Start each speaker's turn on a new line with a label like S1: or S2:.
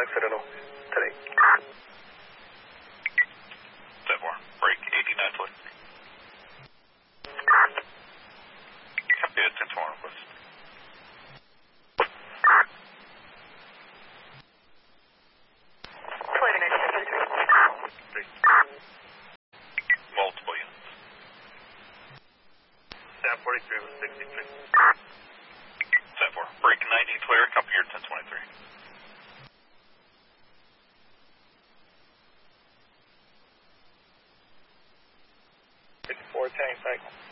S1: Occidental. Today.
S2: 10-4. Break 89 foot. Copy at 10-4 request. Multiple units.
S1: Sam 43 with 63.
S2: 10-4. Break 90 clear. Copy here 1023.
S1: 54 tank cycle.